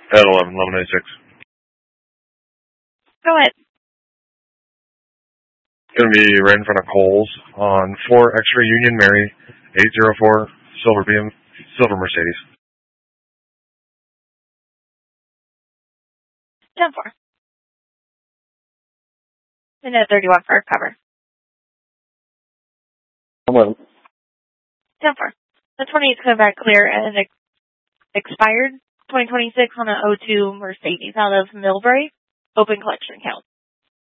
At 1186. Go ahead. Going to be right in front of Kohl's on 4 Extra Union Mary, 804 Silver Mercedes. 10-4. And at 31 for cover. 11. 10-4. The 28 is coming back clear and expired 2026 on an 02 Mercedes out of Millbrae. Open collection count.